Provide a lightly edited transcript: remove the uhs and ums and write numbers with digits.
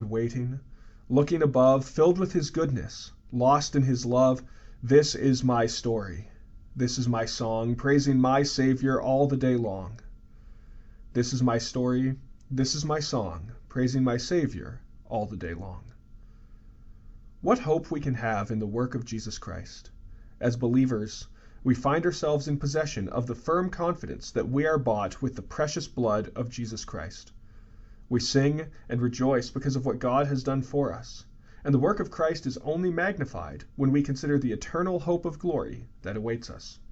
waiting, looking above, filled with his goodness, lost in his love. This is my story. This is my song, praising my Savior all the day long. This is my story. This is my song, praising my Savior all the day long. What hope we can have in the work of Jesus Christ. As believers, we find ourselves in possession of the firm confidence that we are bought with the precious blood of Jesus Christ. We sing and rejoice because of what God has done for us, and the work of Christ is only magnified when we consider the eternal hope of glory that awaits us.